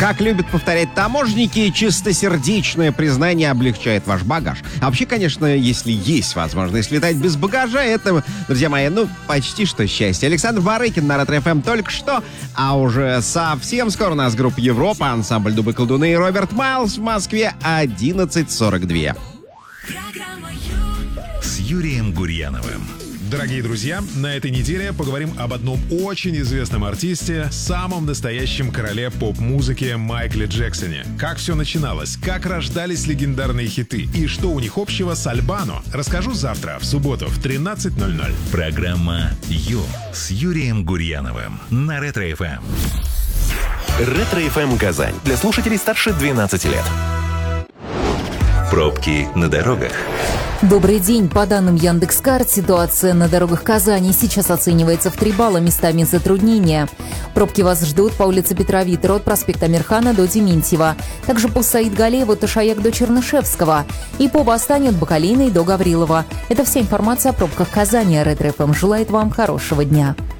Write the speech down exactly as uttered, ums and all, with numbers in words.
Как любят повторять таможенники, чистосердечное признание облегчает ваш багаж. А вообще, конечно, если есть возможность летать без багажа, это, друзья мои, ну, почти что счастье. Александр Барыкин на Ретро эф эм только что, а уже совсем скоро у нас группа Европа, ансамбль Дубы Колдуны и Роберт Майлз в Москве одиннадцать сорок два. С Юрием Гурьяновым. Дорогие друзья, на этой неделе поговорим об одном очень известном артисте, самом настоящем короле поп-музыки Майкле Джексоне. Как все начиналось, как рождались легендарные хиты и что у них общего с Альбано, расскажу завтра, в субботу, в тринадцать ноль ноль. Программа «Ю» с Юрием Гурьяновым на Ретро эф эм. Ретро эф эм Казань. Для слушателей старше двенадцати лет. Пробки на дорогах. Добрый день. По данным Яндекс.Карт, ситуация на дорогах Казани сейчас оценивается в три балла, местами затруднения. Пробки вас ждут по улице Петра Витера от проспекта Амирхана до Дементьева. Также по Саид-Галееву от Ишаяк до Чернышевского. И по Бастане от Бакалейной до Гаврилова. Это вся информация о пробках Казани. Ретро эф эм желает вам хорошего дня.